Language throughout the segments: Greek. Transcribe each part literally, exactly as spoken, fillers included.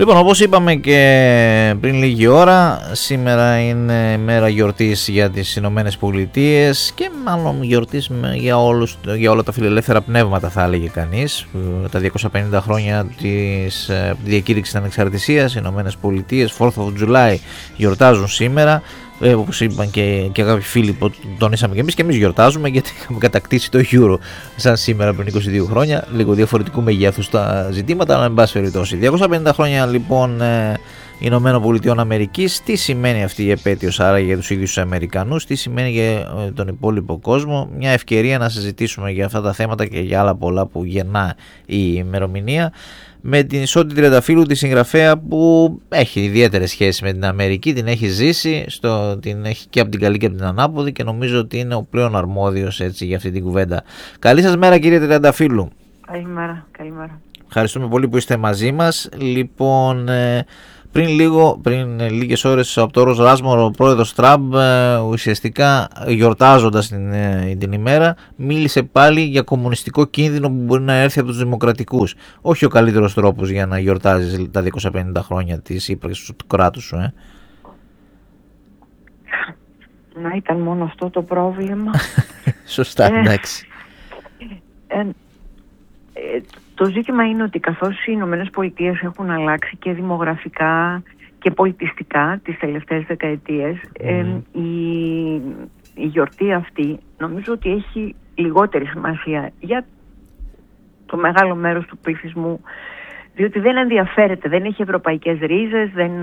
Λοιπόν, όπως είπαμε και πριν λίγη ώρα, σήμερα είναι μέρα γιορτής για τις Ηνωμένες Πολιτείες και μάλλον γιορτής για, όλους, για όλα τα φιλελεύθερα πνεύματα, θα έλεγε κανείς. Τα διακόσια πενήντα χρόνια της διακήρυξης της Ανεξαρτησίας, οι Ηνωμένες Πολιτείες, fourth of July, γιορτάζουν σήμερα. Ε, όπως είπαν και, και κάποιοι φίλοι που τονίσαμε και εμείς, και εμείς γιορτάζουμε, γιατί είχαμε κατακτήσει το Euro σαν σήμερα πριν είκοσι δύο χρόνια, λίγο διαφορετικού μεγέθους τα ζητήματα, αλλά εν πάση περιπτώσει. διακόσια πενήντα χρόνια λοιπόν ε, Ηνωμένων Πολιτειών Αμερικής. Τι σημαίνει αυτή η επέτειος άρα για τους ίδιους τους Αμερικανούς, τι σημαίνει για ε, τον υπόλοιπο κόσμο? Μια ευκαιρία να συζητήσουμε για αυτά τα θέματα και για άλλα πολλά που γεννά η ημερομηνία, με την Σόντι Τριανταφύλλου, τη συγγραφέα που έχει ιδιαίτερες σχέσεις με την Αμερική, την έχει ζήσει, στο, την έχει και από την καλή και από την ανάποδη, και νομίζω ότι είναι ο πλέον αρμόδιος έτσι για αυτή την κουβέντα. Καλή σας μέρα, κύριε Τριανταφύλλου. Καλημέρα, καλημέρα. Ευχαριστούμε πολύ που είστε μαζί μας. Λοιπόν, ε, πριν, λίγο, πριν λίγες ώρες από το Όρος Ράσμορ, ο πρόεδρος Τραμπ ε, ουσιαστικά γιορτάζοντας την, ε, την ημέρα μίλησε πάλι για κομμουνιστικό κίνδυνο που μπορεί να έρθει από τους δημοκρατικούς. Όχι ο καλύτερος τρόπος για να γιορτάζεις τα διακόσια πενήντα χρόνια της ύπαρξης του κράτους σου, ε. Να ήταν μόνο αυτό το πρόβλημα. Σωστά, εντάξει. Ε, ε, ε, το ζήτημα είναι ότι καθώς οι Ηνωμένες Πολιτείες έχουν αλλάξει και δημογραφικά και πολιτιστικά τις τελευταίες δεκαετίες, mm. ε, η, η γιορτή αυτή νομίζω ότι έχει λιγότερη σημασία για το μεγάλο μέρος του πληθυσμού, διότι δεν ενδιαφέρεται, δεν έχει ευρωπαϊκές ρίζες, δεν,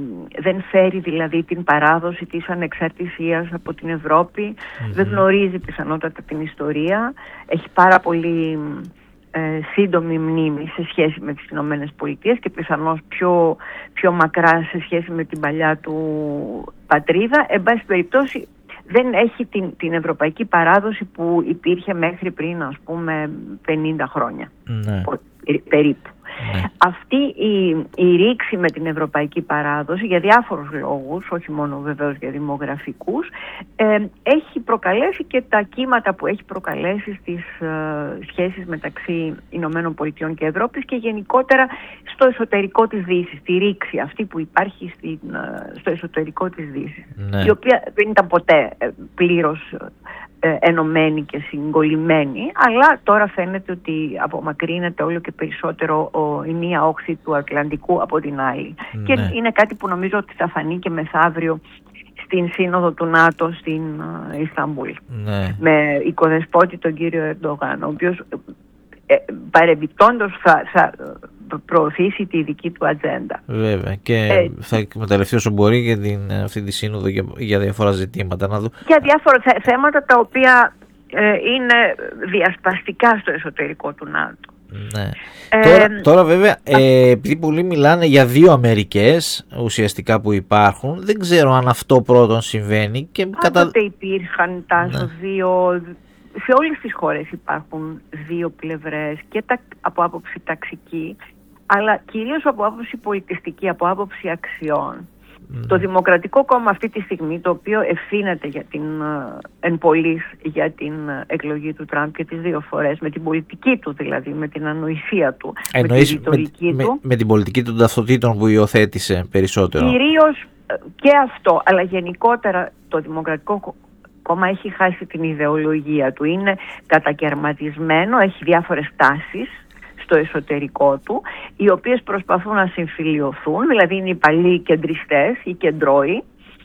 δεν φέρει δηλαδή την παράδοση της ανεξαρτησίας από την Ευρώπη, mm-hmm. δεν γνωρίζει πιθανότατα την ιστορία, έχει πάρα πολύ ε, σύντομη μνήμη σε σχέση με τις Ηνωμένες Πολιτείες και πιθανώς πιο, πιο μακρά σε σχέση με την παλιά του πατρίδα. Εν πάση περιπτώσει δεν έχει την, την ευρωπαϊκή παράδοση που υπήρχε μέχρι πριν, ας πούμε, πενήντα χρόνια, ναι. περίπου. Ναι. Αυτή η, η ρήξη με την ευρωπαϊκή παράδοση, για διάφορους λόγους, όχι μόνο βεβαίως για δημογραφικούς, ε, έχει προκαλέσει και τα κύματα που έχει προκαλέσει στις ε, σχέσεις μεταξύ Ηνωμένων Πολιτειών και Ευρώπης και γενικότερα στο εσωτερικό της Δύσης, τη ρήξη αυτή που υπάρχει στην, ε, στο εσωτερικό της Δύσης, ναι. η οποία δεν ήταν ποτέ ε, πλήρως ε, ενωμένη και συγκολλημένη, αλλά τώρα φαίνεται ότι απομακρύνεται όλο και περισσότερο ο, η μία όχθη του Ατλαντικού από την άλλη. Ναι. Και είναι κάτι που νομίζω ότι θα φανεί και μεθαύριο στην σύνοδο του ΝΑΤΟ στην uh, Ισταμπούλ. Ναι. Με οικοδεσπότη τον κύριο Ερντογάν, ο οποίος ε, παρεμπιπτόντως θα, θα προωθήσει τη δική του ατζέντα. Βέβαια. Και ε, θα εκμεταλλευτεί όσο μπορεί για την, αυτή τη σύνοδο για, για διάφορα ζητήματα. Να δω. Για διάφορα θέματα τα οποία ε, είναι διασπαστικά στο εσωτερικό του ΝΑΤΟ. Ναι. Ε, τώρα, τώρα βέβαια ε, επειδή πολλοί μιλάνε για δύο Αμερικές ουσιαστικά που υπάρχουν, δεν ξέρω αν αυτό πρώτον συμβαίνει και κατά... Κάποτε υπήρχαν τάσο ναι. δύο, σε όλες τις χώρες υπάρχουν δύο πλευρές και τα, από άποψη ταξική, αλλά κυρίως από άποψη πολιτιστική, από άποψη αξιών. Mm. Το Δημοκρατικό Κόμμα αυτή τη στιγμή, το οποίο ευθύνεται για την, εν πολλοίς για την εκλογή του Τραμπ και τις δύο φορές, με την πολιτική του δηλαδή, με την ανοησία του, εννοείς με, την ρητορική με, του. Με, με την πολιτική των ταυτοτήτων που υιοθέτησε περισσότερο. Κυρίως και αυτό, αλλά γενικότερα το Δημοκρατικό Κόμμα έχει χάσει την ιδεολογία του, είναι κατακαιρματισμένο, έχει διάφορες τάσεις στο εσωτερικό του, οι οποίες προσπαθούν να συμφιλιωθούν, δηλαδή είναι οι παλιοί κεντριστές, οι κεντρώοι.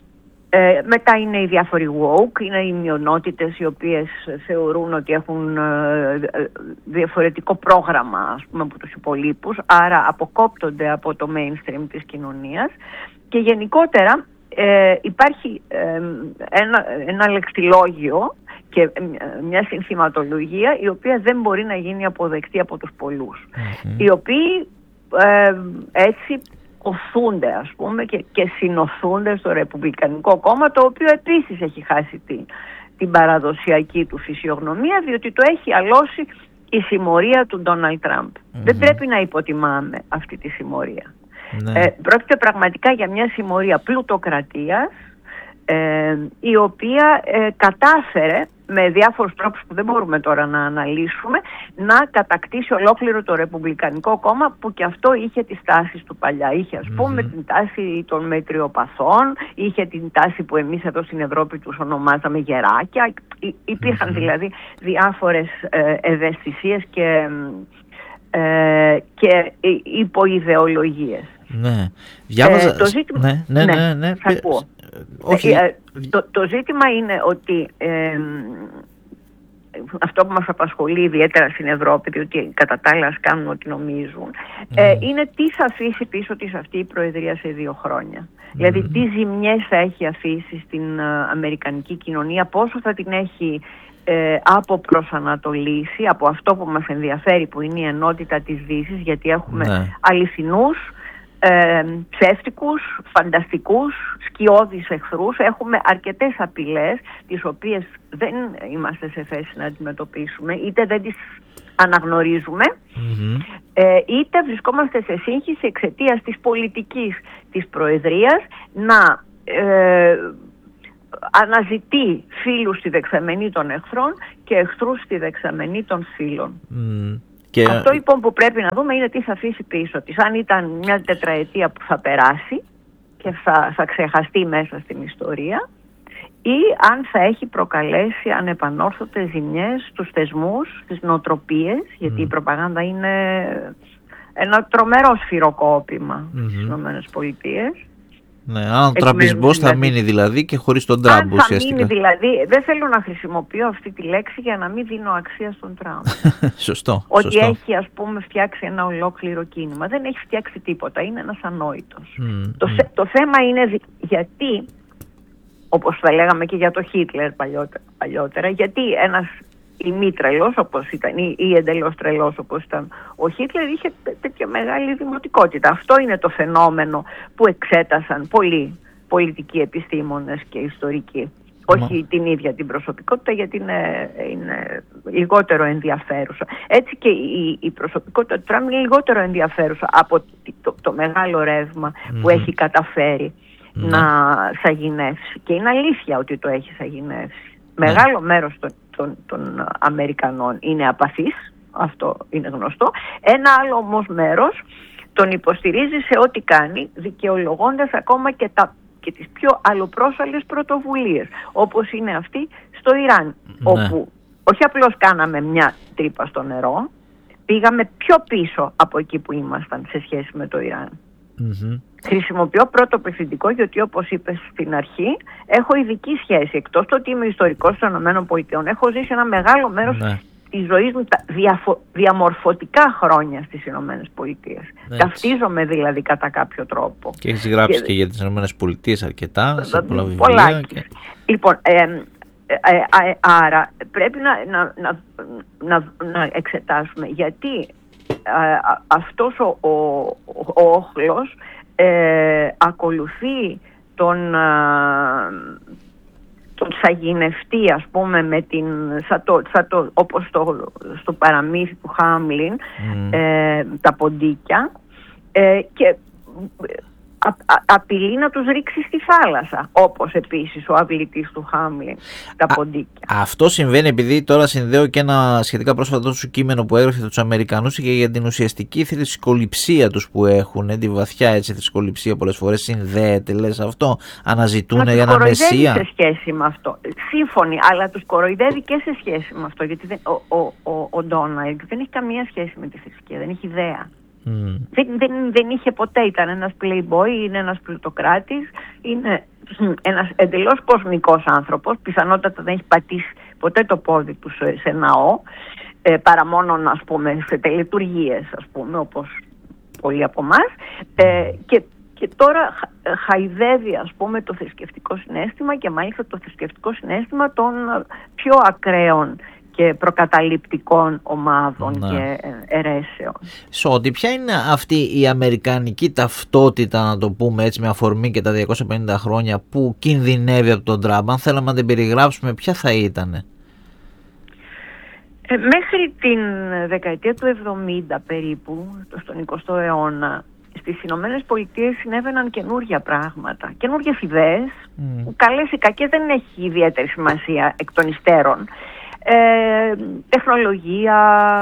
Ε, μετά είναι οι διάφοροι woke, είναι οι μειονότητες οι οποίες θεωρούν ότι έχουν ε, διαφορετικό πρόγραμμα, ας πούμε, από τους υπολείπους, άρα αποκόπτονται από το mainstream της κοινωνίας. Και γενικότερα ε, υπάρχει ε, ένα, ένα λεξιλόγιο και μια συνθηματολογία η οποία δεν μπορεί να γίνει αποδεκτή από τους πολλούς, mm-hmm. οι οποίοι ε, έτσι οθούνται, ας πούμε, και, και συνοθούνται στο Ρεπουμπλικανικό Κόμμα, το οποίο επίσης έχει χάσει την, την παραδοσιακή του φυσιογνωμία, διότι το έχει αλώσει η συμμορία του Ντόναλντ Τραμπ. Mm-hmm. Δεν πρέπει να υποτιμάμε αυτή τη συμμορία. Mm-hmm. Ε, πρόκειται πραγματικά για μια συμμορία πλουτοκρατίας, Ε, η οποία ε, κατάφερε με διάφορους τρόπους που δεν μπορούμε τώρα να αναλύσουμε, να κατακτήσει ολόκληρο το Ρεπουμπλικανικό κόμμα, που και αυτό είχε τις τάσεις του παλιά. Είχε, ας πούμε, mm-hmm. την τάση των μετριοπαθών, είχε την τάση που εμείς εδώ στην Ευρώπη τους ονομάζαμε γεράκια. Υ- υπήρχαν mm-hmm. δηλαδή διάφορες ε, ευαισθησίες και, ε, και υποειδεολογίες. Ναι. Διάβαζα... Ε, το ζήτημα... ναι, ναι, ναι, ναι, ναι. Θα ακούω. Όχι. Ε, το, το ζήτημα είναι ότι ε, αυτό που μας απασχολεί ιδιαίτερα στην Ευρώπη, διότι κατά τα άλλα ας κάνουν ό,τι νομίζουν, mm. ε, είναι τι θα αφήσει πίσω της αυτή η Προεδρία σε δύο χρόνια. Mm. Δηλαδή τι ζημιές θα έχει αφήσει στην uh, Αμερικανική κοινωνία, πόσο θα την έχει ε, αποπροσανατολίσει από αυτό που μας ενδιαφέρει, που είναι η ενότητα της Δύσης, γιατί έχουμε mm. αληθινούς, Ε, ψεύτικους, φανταστικούς, σκιώδεις εχθρούς. Έχουμε αρκετές απειλές τις οποίες δεν είμαστε σε θέση να αντιμετωπίσουμε, είτε δεν τις αναγνωρίζουμε, mm-hmm. ε, είτε βρισκόμαστε σε σύγχυση εξαιτίας της πολιτικής της Προεδρίας να ε, αναζητεί φίλους στη δεξαμενή των εχθρών και εχθρούς στη δεξαμενή των φίλων. Mm. Και... Αυτό λοιπόν που πρέπει να δούμε είναι τι θα αφήσει πίσω της. Αν ήταν μια τετραετία που θα περάσει και θα, θα ξεχαστεί μέσα στην ιστορία, ή αν θα έχει προκαλέσει ανεπανόρθωτες ζημιές στους θεσμούς, στις νοοτροπίες, γιατί mm. η προπαγάνδα είναι ένα τρομερό σφυροκόπημα mm-hmm. στις ΗΠΑ. Ναι, αν ο τραμπισμός θα μείνει δηλαδή και χωρίς τον Τραμπ ουσιαστικά. Αν θα ουσιαστικά. μείνει δηλαδή, δεν θέλω να χρησιμοποιώ αυτή τη λέξη για να μην δίνω αξία στον Τραμπ. Σωστό. Ότι σωστό. έχει, ας πούμε, φτιάξει ένα ολόκληρο κίνημα. Δεν έχει φτιάξει τίποτα, είναι ένας ανόητος. Mm, το, mm. το θέμα είναι γιατί, όπως θα λέγαμε και για το Χίτλερ παλιότερα, παλιότερα γιατί ένας ημίτρελος όπως ήταν ή, ή εντελώς τρελός όπως ήταν ο Χίτλερ είχε τέτοια μεγάλη δημοτικότητα. Αυτό είναι το φαινόμενο που εξέτασαν πολλοί πολιτικοί επιστήμονες και ιστορικοί. Μα... Όχι την ίδια την προσωπικότητα, γιατί είναι, είναι λιγότερο ενδιαφέρουσα. Έτσι και η, η προσωπικότητα του Τραμπ είναι λιγότερο ενδιαφέρουσα από το, το, το μεγάλο ρεύμα mm-hmm. που έχει καταφέρει mm-hmm. να σαγηνεύσει. Και είναι αλήθεια ότι το έχει σαγηνεύσει. Μεγάλο mm-hmm. μέρος των, των, των Αμερικανών είναι απαθής, αυτό είναι γνωστό. Ένα άλλο όμως μέρος τον υποστηρίζει σε ό,τι κάνει, δικαιολογώντας ακόμα και, τα, και τις πιο αλλοπρόσαλες πρωτοβουλίες, όπως είναι αυτή στο Ιράν, mm-hmm. όπου όχι απλώς κάναμε μια τρύπα στο νερό, πήγαμε πιο πίσω από εκεί που ήμασταν σε σχέση με το Ιράν. Mm-hmm. Χρησιμοποιώ πρώτο πληθυντικό γιατί, όπως είπες στην αρχή, έχω ειδική σχέση. Εκτός του ότι είμαι ιστορικός των ΗΠΑ, έχω ζήσει ένα μεγάλο μέρος ναι. της ζωής μου τα διαφο- διαμορφωτικά χρόνια στις ΗΠΑ. Ταυτίζομαι δηλαδή κατά κάποιο τρόπο. Και έχεις γράψει και, και για τις ΗΠΑ αρκετά, σε πολλά βιβλία. Πολλά. Και... Λοιπόν, ε, ε, ε, ε, άρα πρέπει να, να, να, να, να εξετάσουμε γιατί ε, αυτός ο, ο, ο, ο όχλος Ε, ακολουθεί τον, α, τον σαγηνευτή, ας πούμε, με την, σαν το, σαν το, όπως το, στο παραμύθι του Χάμλιν, mm. ε, τα ποντίκια ε, και α, α, απειλεί να τους ρίξει στη θάλασσα, όπως επίσης ο αυλητής του Χάμλιν, τα α, ποντίκια. Αυτό συμβαίνει επειδή τώρα συνδέω και ένα σχετικά πρόσφατο σου κείμενο που έγραφε τους Αμερικανούς και για την ουσιαστική θρησκοληψία τους που έχουν, τη βαθιά έτσι θρησκοληψία πολλές φορές συνδέεται, λες αυτό, αναζητούν για ένα μεσία. Σε σχέση με αυτό, σύμφωνοι, αλλά τους κοροϊδεύει και σε σχέση με αυτό, γιατί δεν, ο, ο, ο, ο Ντόναλντ δεν έχει καμία σχέση με τη θρησκεία, δεν έχει ιδέα. Mm. Δεν, δεν, δεν είχε ποτέ, ήταν ένας playboy, είναι ένας πλουτοκράτης, είναι ένας εντελώς κοσμικός άνθρωπος, πιθανότατα δεν έχει πατήσει ποτέ το πόδι του σε, σε ναό, ε, παρά μόνο, ας πούμε, σε τελετουργίες, ας πούμε, όπως πολλοί από εμάς, ε, και, και τώρα χαϊδεύει, ας πούμε, το θρησκευτικό συναίσθημα και μάλιστα το θρησκευτικό συναίσθημα των πιο ακραίων και προκαταληπτικών ομάδων ναι. και αιρέσεων. Σώτη, ποια είναι αυτή η αμερικανική ταυτότητα, να το πούμε έτσι, με αφορμή και τα διακόσια πενήντα χρόνια που κινδυνεύει από τον Τραμπ? Αν θέλαμε να την περιγράψουμε, ποια θα ήτανε? Ε, μέχρι την δεκαετία του εβδομήντα περίπου, στον εικοστό αιώνα, στις Ηνωμένες Πολιτείες συνέβαιναν καινούργια πράγματα, καινούργιες ιδέες, mm. καλές ή κακές δεν έχει ιδιαίτερη σημασία εκ των υστέρων. Ε, τεχνολογία,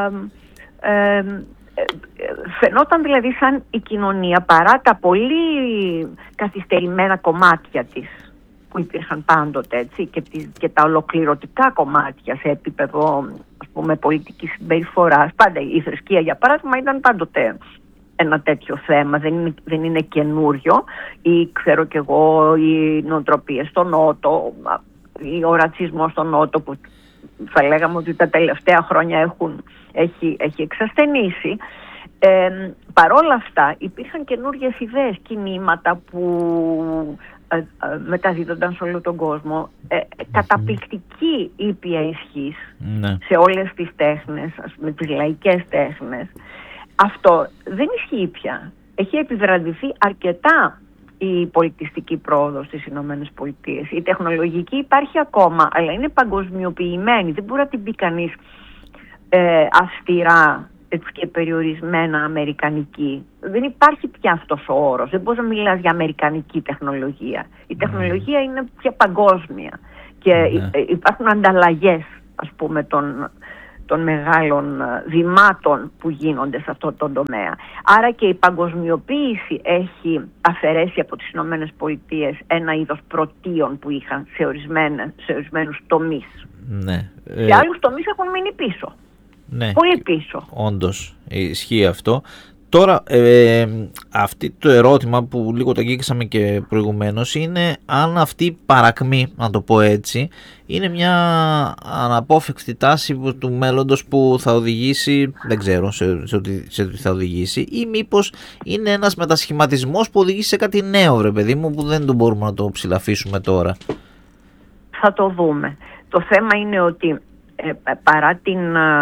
ε, ε, φαινόταν δηλαδή σαν η κοινωνία, παρά τα πολύ καθυστερημένα κομμάτια της που υπήρχαν πάντοτε, έτσι, και, τις, και τα ολοκληρωτικά κομμάτια σε επίπεδο, ας πούμε, πολιτικής συμπεριφοράς. Πάντα η θρησκεία, για παράδειγμα, ήταν πάντοτε ένα τέτοιο θέμα, δεν είναι, δεν είναι καινούριο, ή ξέρω κι εγώ οι νοοτροπίες στο Νότο, ή ο ρατσισμός στο Νότο που θα λέγαμε ότι τα τελευταία χρόνια έχουν, έχει, έχει εξασθενήσει. Ε, παρόλα αυτά υπήρχαν καινούργιες ιδέες, κινήματα που ε, ε, μεταδίδονταν σε όλο τον κόσμο, ε, ε, καταπληκτική ήπια ισχύς ναι. σε όλες τις τέχνες, ας πούμε, τις λαϊκές τέχνες. Αυτό δεν ισχύει πια. Έχει επιβραδυθεί αρκετά η πολιτιστική πρόοδος στις Ηνωμένες Πολιτείες. Η τεχνολογική υπάρχει ακόμα, αλλά είναι παγκοσμιοποιημένη. Δεν μπορεί να την πει κανείς ε, αυστηρά έτσι, και περιορισμένα αμερικανική. Δεν υπάρχει πια αυτός ο όρος. Δεν μπορείς να μιλάς για αμερικανική τεχνολογία. Η τεχνολογία mm. είναι πια παγκόσμια και mm. υπάρχουν ανταλλαγές, ας πούμε, των, των μεγάλων βημάτων που γίνονται σε αυτό το τομέα. Άρα και η παγκοσμιοποίηση έχει αφαιρέσει από τις Ηνωμένες Πολιτείες ένα είδος πρωτείων που είχαν σε, σε ορισμένους τομείς. Ναι. Σε ε... άλλους τομείς έχουν μείνει πίσω. Ναι, πολύ πίσω. Όντως ισχύει αυτό. Τώρα ε, αυτή το ερώτημα που λίγο το αγγίξαμε και προηγουμένως είναι αν αυτή η παρακμή, να το πω έτσι, είναι μια αναπόφευκτη τάση του μέλλοντος που θα οδηγήσει, δεν ξέρω σε, σε, σε τι θα οδηγήσει, ή μήπως είναι ένας μετασχηματισμός που οδηγήσει σε κάτι νέο, βρε παιδί μου, που δεν το μπορούμε να το ψηλαφίσουμε τώρα. Θα το δούμε. Το θέμα είναι ότι ε, παρά την...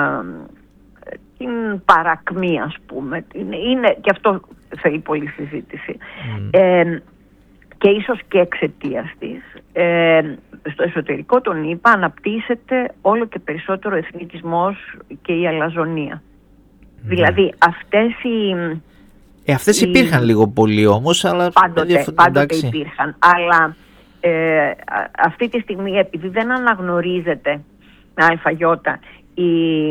την παρακμή, ας πούμε, είναι, είναι, και αυτό θέλει πολλή συζήτηση, mm. ε, και ίσως και εξαιτίας της, ε, στο εσωτερικό των ΗΠΑ αναπτύσσεται όλο και περισσότερο εθνικισμός και η αλαζονία. Mm. Δηλαδή αυτές οι... Ε, αυτές οι, υπήρχαν λίγο πολύ όμως, αλλά... Πάντοτε, πάντοτε υπήρχαν, αλλά ε, αυτή τη στιγμή επειδή δεν αναγνωρίζεται με αλφαγιώτα η...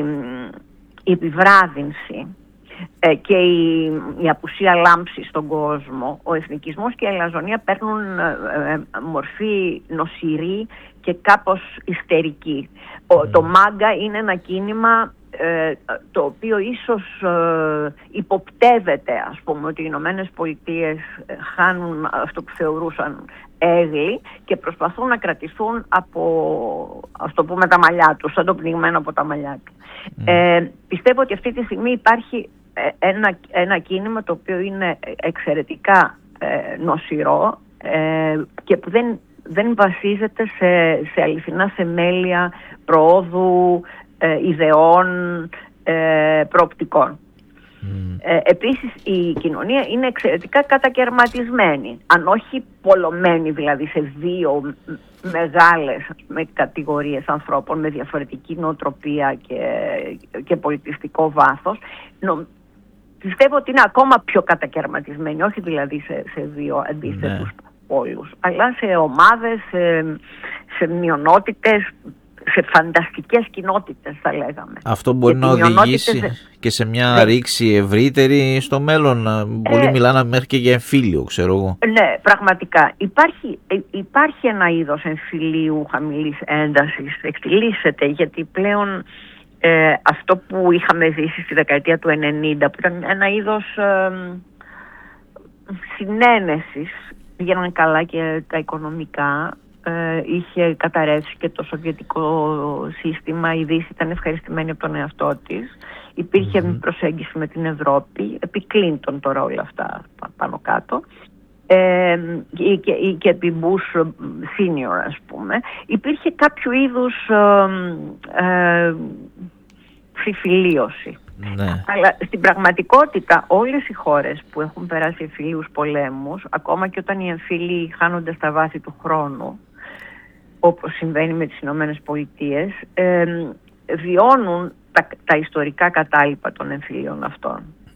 η επιβράδυνση ε, και η, η απουσία λάμψης στον κόσμο, ο εθνικισμός και η αλαζονία παίρνουν ε, ε, μορφή νοσηρή και κάπως ιστερική. Ο, το μάγκα είναι ένα κίνημα ε, το οποίο ίσως ε, υποπτεύεται, ας πούμε, ότι οι Ηνωμένες Πολιτείες χάνουν αυτό που θεωρούσαν έγκλη και προσπαθούν να κρατηθούν από, ας το πούμε, τα μαλλιά τους, σαν το πνιγμένο από τα μαλλιά του. Mm. Ε, πιστεύω ότι αυτή τη στιγμή υπάρχει ένα, ένα κίνημα το οποίο είναι εξαιρετικά ε, νοσηρό ε, και που δεν, δεν βασίζεται σε, σε αληθινά θεμέλια προόδου, ε, ιδεών, ε, προοπτικών. Mm. Ε, επίσης η κοινωνία είναι εξαιρετικά κατακερματισμένη, αν όχι πολλωμένη δηλαδή σε δύο μεγάλες με κατηγορίες ανθρώπων με διαφορετική νοοτροπία και, και πολιτιστικό βάθος. Νο, πιστεύω ότι είναι ακόμα πιο κατακερματισμένη, όχι δηλαδή σε, σε δύο αντίστοιχους ναι. πόλους, αλλά σε ομάδες, σε, σε μειονότητες, σε φανταστικές κοινότητες θα λέγαμε. Αυτό μπορεί να οδηγήσει δε... και σε μια ναι. ρήξη ευρύτερη στο μέλλον. Πολλοί ε... μιλάνε μέχρι και για εμφύλιο, ξέρω εγώ. Ναι, πραγματικά. Υπάρχει, υπάρχει ένα είδος εμφυλίου χαμηλής έντασης, εκτιλήσεται, γιατί πλέον ε, αυτό που είχαμε ζήσει στη δεκαετία του ενενήντα, που ήταν ένα είδος ε, συνένεσης, πήγαιναν καλά και τα οικονομικά, Ε, είχε καταρρεύσει και το σοβιετικό σύστημα, η Δύση ήταν ευχαριστημένη από τον εαυτό της, υπήρχε mm-hmm. προσέγγιση με την Ευρώπη, επί Κλίντον τώρα όλα αυτά πάνω κάτω, ε, ή, και, ή και επί Bush Senior, ας πούμε, υπήρχε κάποιο είδους ε, ε, συμφιλίωση. Ναι. Αλλά στην πραγματικότητα όλες οι χώρες που έχουν περάσει εμφυλίους πολέμους, ακόμα και όταν οι εμφύλοι χάνονται στα βάθη του χρόνου, όπως συμβαίνει με τις Ηνωμένες Πολιτείες, ε, βιώνουν τα, τα ιστορικά κατάλοιπα των εμφυλίων αυτών.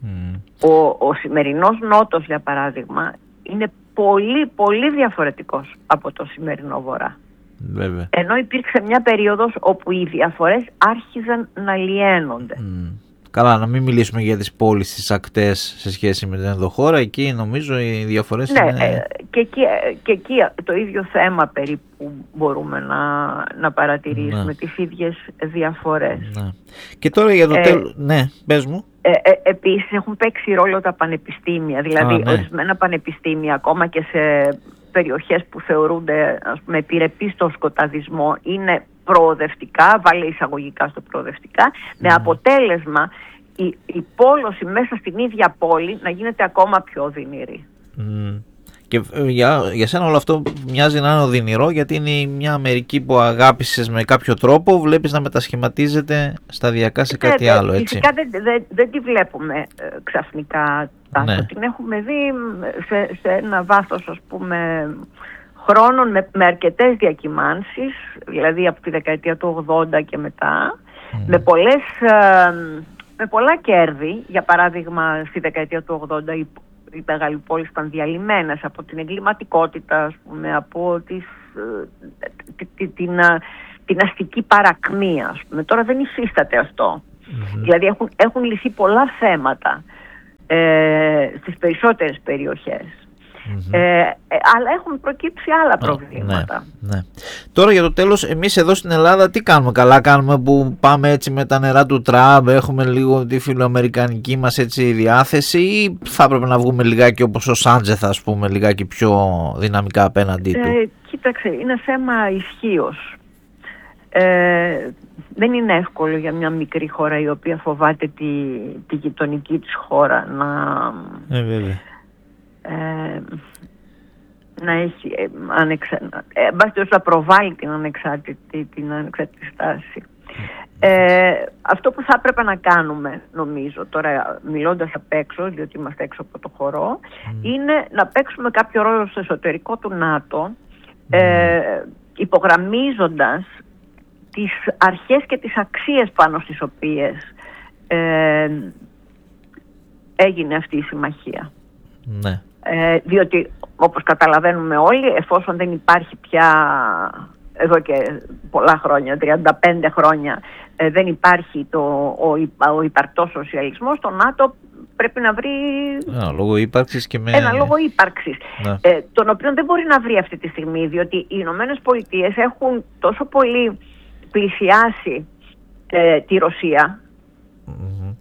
Mm. Ο, ο σημερινός Νότος, για παράδειγμα, είναι πολύ πολύ διαφορετικός από το σημερινό Βορρά. Βέβαια. Ενώ υπήρξε μια περίοδος όπου οι διαφορές άρχιζαν να λιένονται. Mm. Καλά, να μην μιλήσουμε για τις πόλεις στις ακτές σε σχέση με την ενδοχώρα. Εκεί νομίζω οι διαφορές ναι, είναι... Ε, και, εκεί, και εκεί το ίδιο θέμα περίπου μπορούμε να, να παρατηρήσουμε, ναι. τις ίδιες διαφορές. Ναι. Και τώρα για το ε, τέλος... Ναι, πες μου. Ε, ε, επίσης έχουν παίξει ρόλο τα πανεπιστήμια. Δηλαδή, Α, ναι. ορισμένα πανεπιστήμια, ακόμα και σε περιοχές που θεωρούνται, ας πούμε, επιρρεπείς στο σκοταδισμό, είναι προοδευτικά, βάλε εισαγωγικά στο προοδευτικά, mm. με αποτέλεσμα η, η πόλωση μέσα στην ίδια πόλη να γίνεται ακόμα πιο οδυνηρή. Mm. Και για, για σένα όλο αυτό μοιάζει να είναι οδυνηρό, γιατί είναι μια Αμερική που αγάπησες με κάποιο τρόπο, βλέπεις να μετασχηματίζεται σταδιακά σε κάτι ναι, άλλο, έτσι. Φυσικά δεν, δεν, δεν τη βλέπουμε ε, ξαφνικά. Ναι. Την έχουμε δει σε, σε ένα βάθος, ας πούμε, χρόνων με, με αρκετές διακυμάνσεις, δηλαδή από τη δεκαετία του ογδόντα και μετά, mm. με, πολλές, με πολλά κέρδη. Για παράδειγμα, στη δεκαετία του ογδόντα οι, οι μεγάλοι πόλεις ήταν διαλυμένες από την εγκληματικότητα, ας πούμε, από τις, την, την, την, την αστική παρακμία, ας πούμε. Τώρα δεν υφίσταται αυτό. Mm-hmm. Δηλαδή έχουν, έχουν λυθεί πολλά θέματα ε, στις περισσότερες περιοχές. Mm-hmm. Ε, ε, αλλά έχουν προκύψει άλλα προβλήματα. Ναι, ναι. Τώρα για το τέλος, εμείς εδώ στην Ελλάδα τι κάνουμε? Καλά κάνουμε που πάμε έτσι με τα νερά του Τραμπ, έχουμε λίγο τη φιλοαμερικανική μας έτσι διάθεση, ή θα έπρεπε να βγούμε λιγάκι όπως ο Σάντζεθ, ας πούμε, λιγάκι πιο δυναμικά απέναντί του? Ε, κοίταξε, είναι θέμα ισχύως. Ε, δεν είναι εύκολο για μια μικρή χώρα η οποία φοβάται τη, τη γειτονική της χώρα να... Ε, βέβαια. Ε, να έχει ε, ανεξα... ε, να προβάλλει την ανεξάρτητη, την ανεξάρτητη στάση. Ε, αυτό που θα έπρεπε να κάνουμε, νομίζω, τώρα μιλώντας απ' έξω, διότι είμαστε έξω από το χορό, mm. είναι να παίξουμε κάποιο ρόλο στο εσωτερικό του ΝΑΤΟ, ε, mm. υπογραμμίζοντας τις αρχές και τις αξίες πάνω στις οποίες ε, έγινε αυτή η συμμαχία. Ναι. Ε, διότι, όπως καταλαβαίνουμε όλοι, εφόσον δεν υπάρχει πια εδώ και πολλά χρόνια, τριάντα πέντε χρόνια, ε, δεν υπάρχει το, ο, ο υπαρκτός σοσιαλισμός, το ΝΑΤΟ πρέπει να βρει ένα λόγο ύπαρξης, και με... ένα λόγο ύπαρξης ναι. ε, τον οποίο δεν μπορεί να βρει αυτή τη στιγμή, διότι οι Ηνωμένες Πολιτείες έχουν τόσο πολύ πλησιάσει ε, τη Ρωσία, mm-hmm.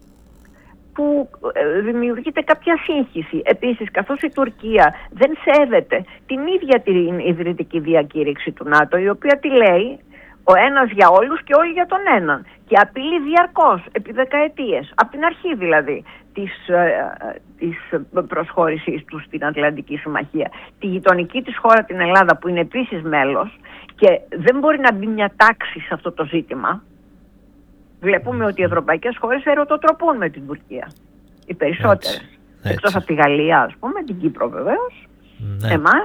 που ε, δημιουργείται κάποια σύγχυση. Επίσης, καθώς η Τουρκία δεν σέβεται την ίδια την ιδρυτική διακήρυξη του ΝΑΤΟ, η οποία τι λέει? Ο ένας για όλους και όλοι για τον έναν. Και απειλεί διαρκώς, επί δεκαετίες, από την αρχή δηλαδή της, ε, της προσχώρησής του στην Ατλαντική Συμμαχία. Τη γειτονική της χώρα, την Ελλάδα, που είναι επίσης μέλος και δεν μπορεί να μπει μια τάξη σε αυτό το ζήτημα. Βλέπουμε ότι οι ευρωπαϊκές χώρες ερωτοτροπούν με την Τουρκία. Οι περισσότερες. Έτσι, έτσι. Εκτός από τη Γαλλία, ας πούμε, την Κύπρο βεβαίως, ναι. εμάς,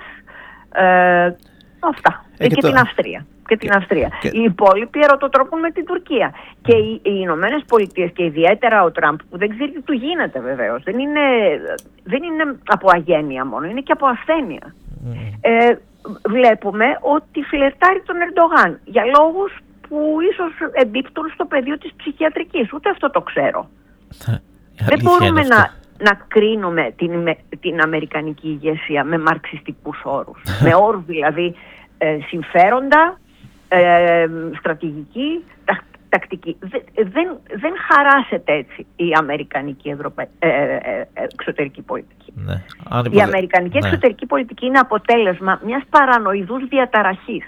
ε, αυτά. Ε, και, και, το... την Αυστρία. Και την και... Αυστρία. Και... Οι υπόλοιποι ερωτοτροπούν με την Τουρκία. Mm. Και οι, οι Ηνωμένες Πολιτείες και ιδιαίτερα ο Τραμπ, που δεν ξέρει τι του γίνεται βεβαίως, δεν είναι, δεν είναι από αγένεια μόνο, είναι και από ασθένεια. Mm. Ε, βλέπουμε ότι φλερτάρει τον Ερντογάν για λόγους που ίσως εμπίπτουν στο πεδίο της ψυχιατρικής. Ούτε αυτό το ξέρω. Δεν μπορούμε να, να κρίνουμε την, την αμερικανική ηγεσία με μαρξιστικούς όρους. με όρους δηλαδή ε, συμφέροντα, ε, στρατηγική, τα, τακτική. Δε, δεν, δεν χαράσεται έτσι η αμερικανική Ευρωπα... ε, ε, ε, εξωτερική πολιτική. Ναι. Η αμερικανική ναι. εξωτερική πολιτική είναι αποτέλεσμα μιας παρανοηδούς διαταραχής.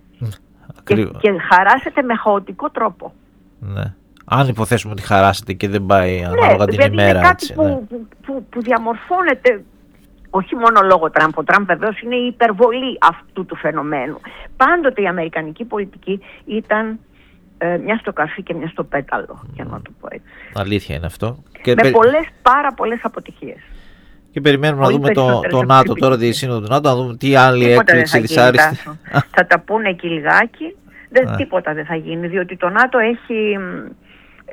Και, και χαράσεται με χαοτικό τρόπο. Ναι. Αν υποθέσουμε ότι χαράσεται και δεν πάει ανάλογα ναι, την δηλαδή ημέρα. Είναι κάτι έτσι, που, ναι. που, που, που διαμορφώνεται όχι μόνο λόγω Τραμπ. Ο Τραμπ βεβαίως είναι η υπερβολή αυτού του φαινομένου. Πάντοτε η αμερικανική πολιτική ήταν ε, μια στο καρφί και μια στο πέταλο, mm. για να το πω έτσι. Αλήθεια είναι αυτό. Με Και περι... πολλές, πάρα πολλές αποτυχίες. Και περιμένουμε Πολύ να δούμε το, το ΝΑΤΟ τώρα, τη σύνοδο του ΝΑΤΟ, να δούμε τι άλλη έκπληξη δυσάρεστη. Θα τα πούνε εκεί λιγάκι. Δεν, τίποτα δεν θα γίνει, διότι το ΝΑΤΟ έχει,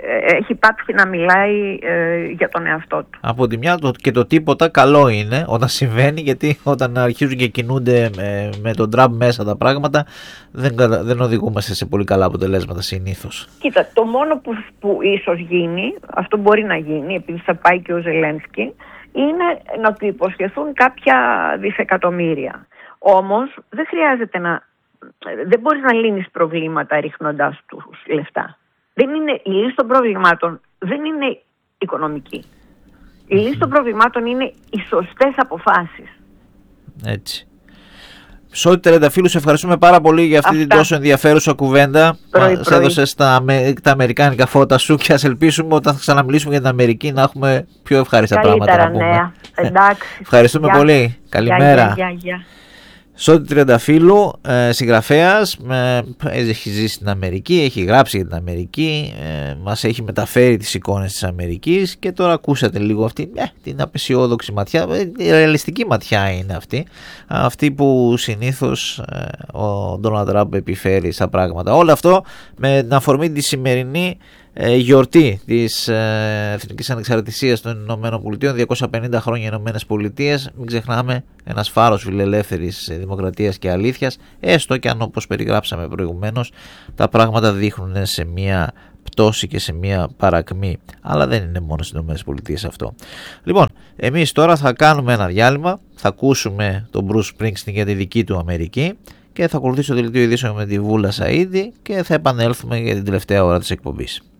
έχει πάψει να μιλάει ε, για τον εαυτό του. Από τη μια και το τίποτα καλό είναι όταν συμβαίνει, γιατί όταν αρχίζουν και κινούνται με, με τον Τραμπ μέσα τα πράγματα δεν, δεν οδηγούμαστε σε πολύ καλά αποτελέσματα συνήθως. Κοίτα, το μόνο που, που ίσως γίνει, αυτό μπορεί να γίνει επειδή θα πάει και ο Ζελένσκι, είναι να του υποσχεθούν κάποια δισεκατομμύρια. Όμως δεν χρειάζεται να, δεν μπορείς να λύνεις προβλήματα ρίχνοντας τους λεφτά. Δεν είναι, η λύση των προβλημάτων δεν είναι οικονομική. Η λύση των προβλημάτων είναι οι σωστές αποφάσεις. Έτσι. Σώτη Τρενταφύλου, σε ευχαριστούμε πάρα πολύ για αυτή Αυτά. την τόσο ενδιαφέρουσα κουβέντα. Μας έδωσες τα, τα αμερικάνικα φώτα σου και ας ελπίσουμε όταν θα ξαναμιλήσουμε για την Αμερική να έχουμε πιο ευχάριστα Καλύτερα πράγματα να πούμε. Νέα. Εντάξει. Ευχαριστούμε Γεια. πολύ. Καλημέρα. Γεια, γεια, γεια. Σώτη Τρενταφύλου, ε, συγγραφέας, ε, έχει ζήσει στην Αμερική, έχει γράψει για την Αμερική, ε, μας έχει μεταφέρει τις εικόνες της Αμερικής και τώρα ακούσατε λίγο αυτή ε, την απεσιόδοξη ματιά, ε, η ρεαλιστική ματιά είναι αυτή, αυτή που συνήθως ε, ο Ντόναλντ Τραμπ επιφέρει στα πράγματα. Όλο αυτό με την αφορμή τη σημερινή ε, γιορτή της ε, Εθνικής Ανεξαρτησίας των Ηνωμένων Πολιτείων, διακόσια πενήντα χρόνια Ηνωμένες Πολιτείες. Μην ξεχνάμε, ένας φάρος φιλελεύθερης δημοκρατίας και αλήθειας, έστω και αν όπως περιγράψαμε προηγουμένως τα πράγματα δείχνουν σε μια πτώση και σε μια παρακμή, αλλά δεν είναι μόνο στις Ηνωμένες Πολιτείες αυτό. Λοιπόν, εμείς τώρα θα κάνουμε ένα διάλειμμα, θα ακούσουμε τον Bruce Springsteen για τη δική του Αμερική και θα ακολουθήσει το δελτίο ειδήσεων με τη Βούλα Σαΐδη και θα επανέλθουμε για την τελευταία ώρα της εκπομπής.